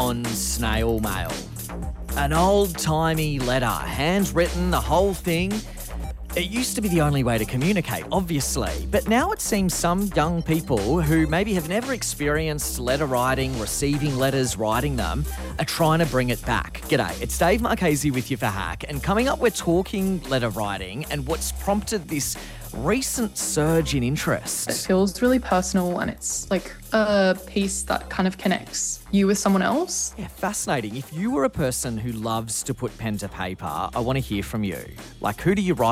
on snail mail. An old-timey letter, handwritten, the whole thing. It used to be the only way to communicate, obviously, but now it seems some young people who maybe have never experienced letter writing, receiving letters, writing them, are trying to bring it back. G'day, it's Dave Marchese with you for Hack, and coming up we're talking letter writing and what's prompted this recent surge in interest. It feels really personal and it's like a piece that kind of connects you with someone else. Yeah, fascinating. If you were a person who loves to put pen to paper, I want to hear from you. Like, who do you write